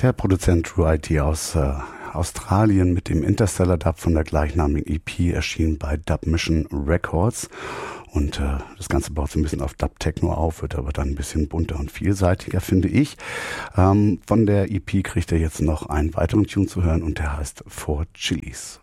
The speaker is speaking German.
Der Produzent True IT aus Australien mit dem Interstellar Dub von der gleichnamigen EP erschien bei Dub Mission Records. Und das Ganze baut so ein bisschen auf Dub-Techno auf, wird aber dann ein bisschen bunter und vielseitiger, finde ich. Von der EP kriegt er jetzt noch einen weiteren Tune zu hören und der heißt Four Chilies.